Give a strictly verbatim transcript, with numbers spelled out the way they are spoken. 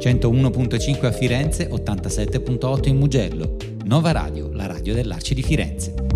centouno virgola cinque a Firenze, ottantasette virgola otto in Mugello. Nova Radio, la radio dell'Arci di Firenze.